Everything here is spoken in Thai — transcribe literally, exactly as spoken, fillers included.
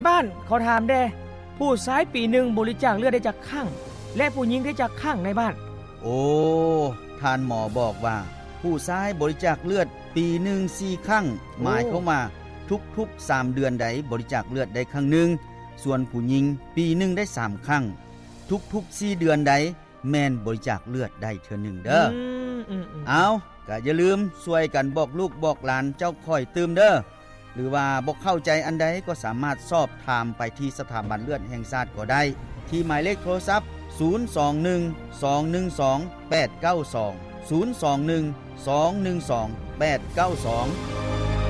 บ้านเขาถามแด่ผู้ชายปีหนึ่งบริจาคเลือดได้จากข้างและผู้หญิงได้จากข้างในบ้านโอ้ท่านหมอบอกว่าผู้ชายบริจาคเลือดปีหนึ่งสี่ครั้งหมายเข้ามาทุกๆสามเดือนใดบริจาคเลือดได้ครั้งหนึ่งส่วนผู้หญิงปีหนึ่งได้สามครั้งทุกๆสี่เดือนใดแม่นบริจาคเลือดได้เทื่อหนึ่งเด้ออืมๆๆเอาก็อย่าลืมช่วยกันบอกลูกบอกหลานเจ้าค่อยตื่มเด้อหรือว่าบ่เข้าใจอันใดก็สามารถสอบถามไปที่สถาบันเลือดแห่งชาติก็ได้ที่หมายเลขโทรศัพท์ศูนย์ สอง หนึ่ง สอง หนึ่ง สอง แปด เก้า สอง ศูนย์ สอง หนึ่ง สอง หนึ่ง สอง แปด เก้า สอง